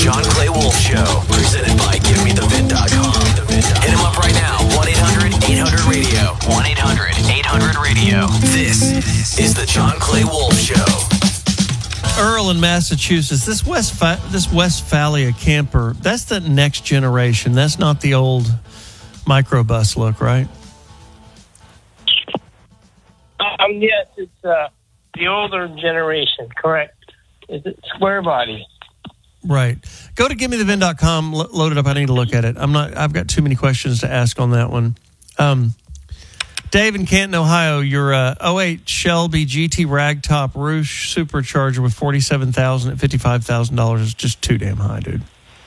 John Clay Wolf Show, presented by GiveMeTheVid.com. Hit him up right now, 1-800-800-RADIO. 1-800-800-RADIO. This is the John Clay Wolf Show. Earl in Massachusetts, this Westphalia camper, that's the next generation. That's not the old microbus look, right? Yes, it's the older generation, correct. It's square body. Right. Go to GiveMeTheVin.com, load it up. I need to look at it. I've got too many questions to ask on that one. Dave in Canton, Ohio, your 08 Shelby GT Ragtop Rouge Supercharger with $47,000 at $55,000 is just too damn high, dude.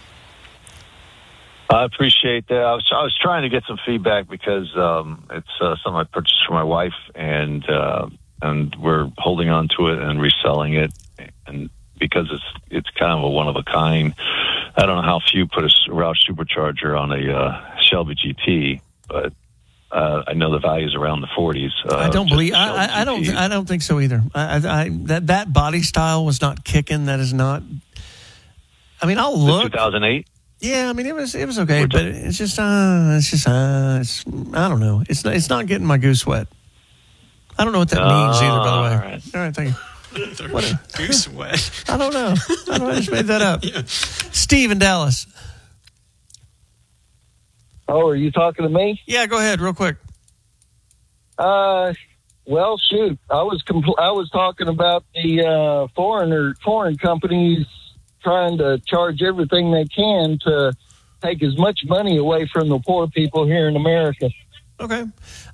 I appreciate that. I was trying to get some feedback because it's something I purchased for my wife, and we're holding on to it and reselling it, and because it's kind of a one of a kind. I don't know how few put a Roush Supercharger on a Shelby GT, but I know the value is around the 40s. I don't believe. I don't think so either. That body style was not kicking. That is not. I mean, I'll look. 2008. Yeah, I mean it was okay, but it's just I don't know. It's not getting my goose wet. I don't know what that means either. By the way, all right, thank you. Goose wet. I don't know. I just made that up. Yeah. Steve in Dallas. Oh, are you talking to me? Yeah, go ahead, real quick. Well, shoot, I was talking about the foreign companies trying to charge everything they can to take as much money away from the poor people here in America. Okay.